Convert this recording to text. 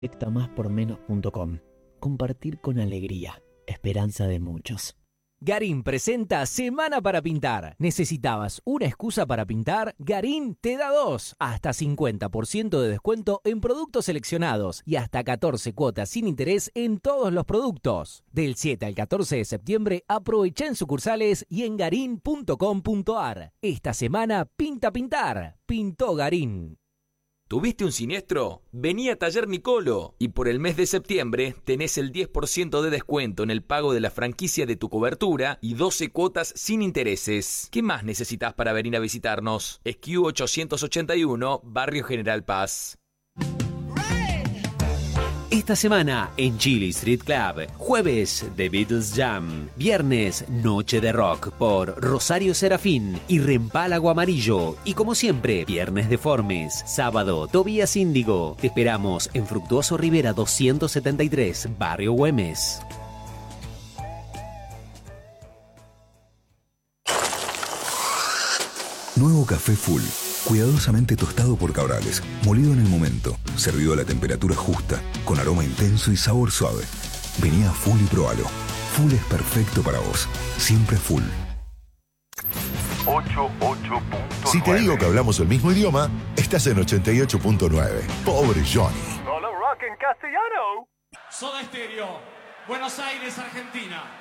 Más-por-menos.com. Compartir con alegría. Esperanza de muchos. Garín presenta Semana para Pintar. ¿Necesitabas una excusa para pintar? Garín te da 2. Hasta 50% de descuento en productos seleccionados y hasta 14 cuotas sin interés en todos los productos. Del 7 al 14 de septiembre aprovecha en sucursales y en garín.com.ar. Esta semana pinta pintar. Pintó Garín. ¿Tuviste un siniestro? Vení a Taller Nicolo y por el mes de septiembre tenés el 10% de descuento en el pago de la franquicia de tu cobertura y 12 cuotas sin intereses. ¿Qué más necesitas para venir a visitarnos? SQ 881, Barrio General Paz. Esta semana en Chili Street Club, jueves The Beatles Jam, viernes Noche de Rock por Rosario Serafín y Rempálago Amarillo y como siempre Viernes Deformes, sábado Tobías Índigo. Te esperamos en Fructuoso Rivera 273, Barrio Güemes. Nuevo café Full, cuidadosamente tostado por Cabrales, molido en el momento, servido a la temperatura justa, con aroma intenso y sabor suave. Vení a Full y probalo. Full es perfecto para vos. Siempre Full. 88.9. Si te digo que hablamos el mismo idioma, estás en 88.9. Pobre Johnny. Solo rock en castellano. Soda Stereo, Buenos Aires, Argentina.